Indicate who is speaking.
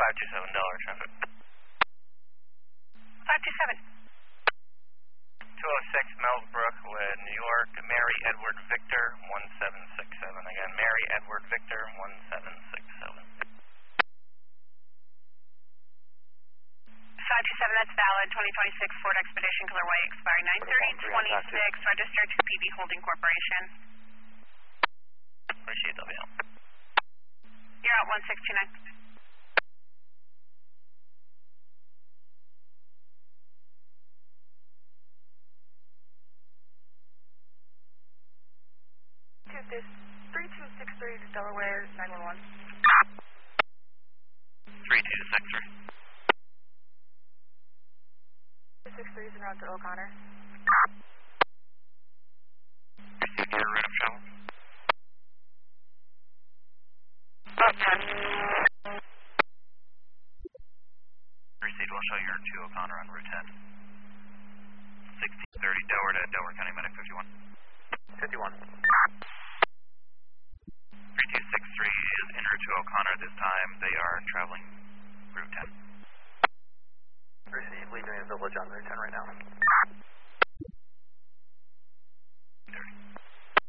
Speaker 1: 527 Delaware traffic.
Speaker 2: 527.
Speaker 1: 206 Millsbrook with New York, Mary Edward Victor 1767. Again, Mary Edward Victor 1767.
Speaker 2: 527, that's valid. 2026 Ford Expedition Color White expiring 9/30/26. Registered to PB Holding Corporation.
Speaker 1: Appreciate W.
Speaker 2: You're out 1629.
Speaker 3: This 3263 to Delaware 911.
Speaker 1: 3263.
Speaker 3: 263 is en route to O'Connor.
Speaker 1: Received your route of travel. Received, we'll show your to O'Connor on Route 10. 1630 Delaware to Delaware County Medic 51. 51. 3263 is en route to O'Connor this time. They are traveling Route 10.
Speaker 4: Receive, leaving the village on Route 10 right now.